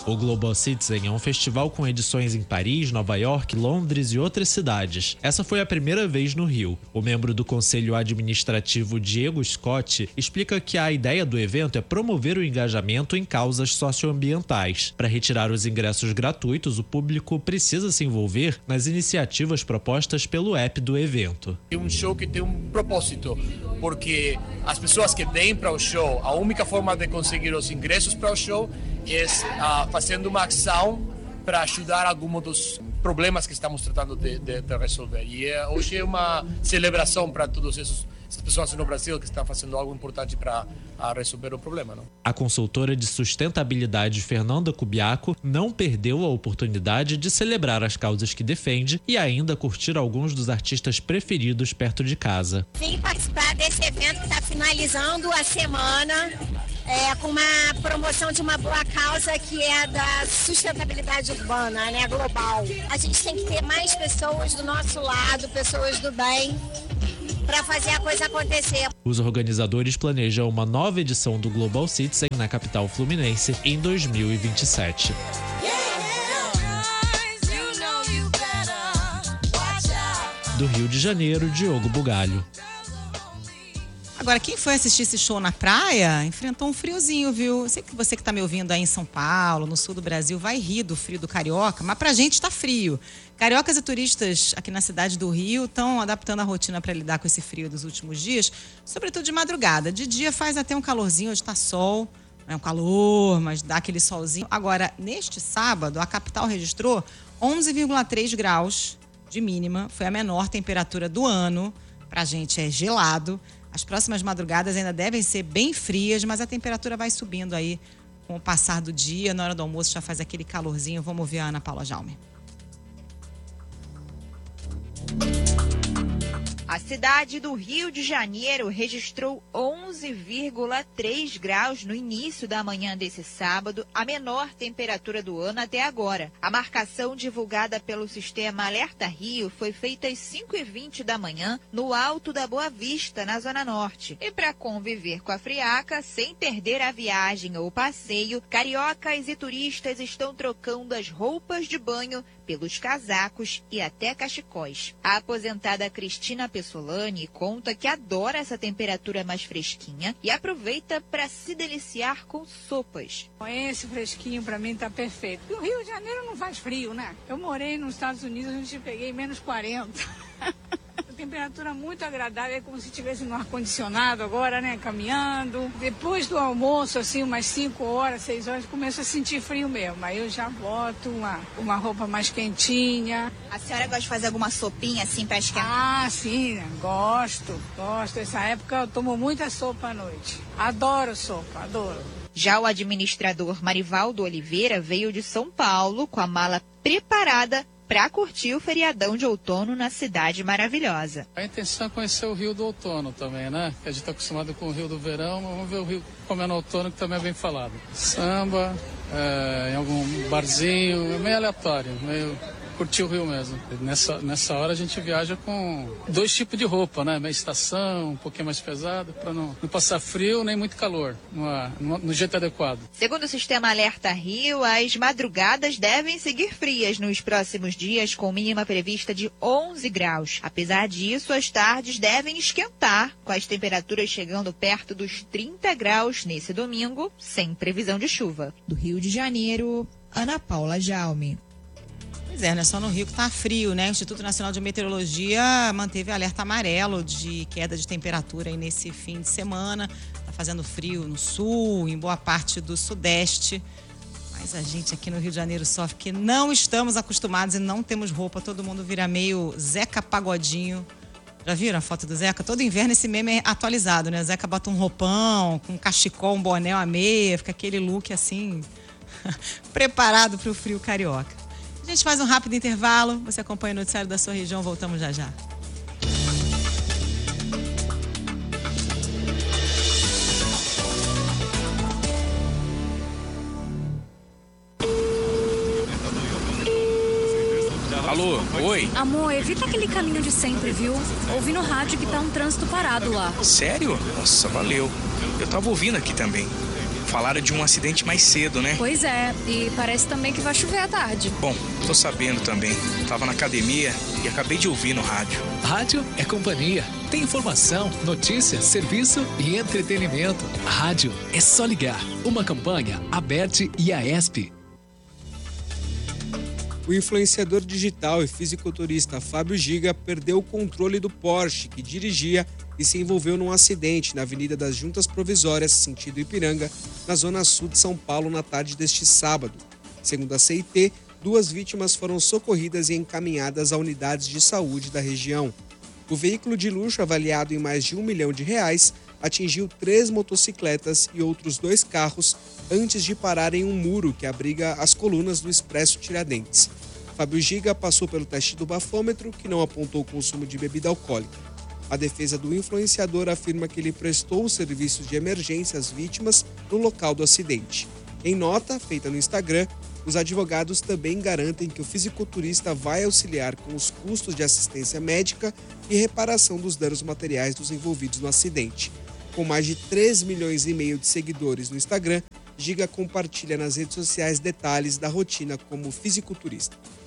O Global Citizen é um festival com edições em Paris, Nova York, Londres e outras cidades. Essa foi a primeira vez no Rio. O membro do Conselho Administrativo Diego Scott explica que a ideia do evento é promover o engajamento em causas socioambientais. Para retirar os ingressos gratuitos, o público precisa se envolver nas iniciativas propostas pelo app do evento. É um show que tem um propósito, porque as pessoas que vêm para o show, a única forma de conseguir os ingressos para o show é fazendo uma ação para ajudar alguns dos problemas que estamos tratando de resolver. E hoje é uma celebração para todas essas pessoas no Brasil que estão fazendo algo importante para resolver o problema. Não? A consultora de sustentabilidade Fernanda Cubiaco não perdeu a oportunidade de celebrar as causas que defende e ainda curtir alguns dos artistas preferidos perto de casa. Vim participar desse evento que está finalizando a semana com uma promoção de uma boa causa que é da sustentabilidade urbana, né, global. A gente tem que ter mais pessoas do nosso lado, pessoas do bem, para fazer a coisa acontecer. Os organizadores planejam uma nova edição do Global Citizen na capital fluminense em 2027. Do Rio de Janeiro, Diogo Bugalho. Agora, quem foi assistir esse show na praia enfrentou um friozinho, viu? Sei que você que está me ouvindo aí em São Paulo, no sul do Brasil, vai rir do frio do carioca, mas pra gente está frio. Cariocas e turistas aqui na cidade do Rio estão adaptando a rotina para lidar com esse frio dos últimos dias, sobretudo de madrugada. De dia faz até um calorzinho, hoje está sol, não é um calor, mas dá aquele solzinho. Agora, neste sábado, a capital registrou 11,3 graus de mínima, foi a menor temperatura do ano, pra gente é gelado. As próximas madrugadas ainda devem ser bem frias, mas a temperatura vai subindo aí com o passar do dia. Na hora do almoço já faz aquele calorzinho. Vamos ouvir a Ana Paula Jaume. A cidade do Rio de Janeiro registrou 11,3 graus no início da manhã desse sábado, a menor temperatura do ano até agora. A marcação divulgada pelo sistema Alerta Rio foi feita às 5h20 da manhã, no alto da Boa Vista, na Zona Norte. E para conviver com a friaca, sem perder a viagem ou passeio, cariocas e turistas estão trocando as roupas de banho pelos casacos e até cachecóis. A aposentada Cristina Pessolani conta que adora essa temperatura mais fresquinha e aproveita para se deliciar com sopas. Esse fresquinho para mim tá perfeito. O Rio de Janeiro não faz frio, né? Eu morei nos Estados Unidos, a gente peguei menos 40. Temperatura muito agradável, é como se estivesse no ar-condicionado agora, né, caminhando. Depois do almoço, assim, umas 5 horas, 6 horas, começo a sentir frio mesmo. Aí eu já boto uma roupa mais quentinha. A senhora gosta de fazer alguma sopinha, assim, para esquentar? Ah, sim, gosto. Essa época eu tomo muita sopa à noite. Adoro sopa, adoro. Já o administrador Marivaldo Oliveira veio de São Paulo com a mala preparada para curtir o feriadão de outono na cidade maravilhosa. A intenção é conhecer o Rio do outono também, né? A gente está acostumado com o Rio do verão, mas vamos ver o Rio como é no outono, que também é bem falado. Samba, em algum barzinho, meio aleatório, meio curtir o Rio mesmo. Nessa hora a gente viaja com 2 tipos de roupa, né? Meia estação, um pouquinho mais pesado, para não passar frio nem muito calor, no jeito adequado. Segundo o sistema Alerta Rio, as madrugadas devem seguir frias nos próximos dias, com mínima prevista de 11 graus. Apesar disso, as tardes devem esquentar, com as temperaturas chegando perto dos 30 graus nesse domingo, sem previsão de chuva. Do Rio de Janeiro, Ana Paula Jaume. Pois é, não é só no Rio que está frio, né? O Instituto Nacional de Meteorologia manteve alerta amarelo de queda de temperatura aí nesse fim de semana. Está fazendo frio no sul, em boa parte do sudeste. Mas a gente aqui no Rio de Janeiro sofre porque não estamos acostumados e não temos roupa. Todo mundo vira meio Zeca Pagodinho. Já viram a foto do Zeca? Todo inverno esse meme é atualizado, né? O Zeca bota um roupão, com um cachecol, um boné, uma meia, fica aquele look assim, preparado para o frio carioca. A gente faz um rápido intervalo, você acompanha o noticiário da sua região, voltamos já já. Alô, oi? Amor, evita aquele caminho de sempre, viu? Ouvi no rádio que tá um trânsito parado lá. Sério? Nossa, valeu. Eu tava ouvindo aqui também. falaram de um acidente mais cedo, né? Pois é, e parece também que vai chover à tarde. Bom, tô sabendo também. Tava na academia e acabei de ouvir no rádio. Rádio é companhia. Tem informação, notícia, serviço e entretenimento. Rádio é só ligar. Uma campanha Aberte e Aesp. O influenciador digital e fisiculturista Fábio Giga perdeu o controle do Porsche que dirigia e se envolveu num acidente na Avenida das Juntas Provisórias, sentido Ipiranga, na zona sul de São Paulo, na tarde deste sábado. Segundo a CIT, 2 vítimas foram socorridas e encaminhadas a unidades de saúde da região. O veículo de luxo, avaliado em mais de R$1 milhão, atingiu 3 motocicletas e outros 2 carros antes de parar em um muro que abriga as colunas do Expresso Tiradentes. Fábio Giga passou pelo teste do bafômetro, que não apontou o consumo de bebida alcoólica. A defesa do influenciador afirma que ele prestou os serviços de emergência às vítimas no local do acidente. Em nota feita no Instagram, os advogados também garantem que o fisiculturista vai auxiliar com os custos de assistência médica e reparação dos danos materiais dos envolvidos no acidente. Com mais de 3,5 milhões de seguidores no Instagram, Giga compartilha nas redes sociais detalhes da rotina como fisiculturista.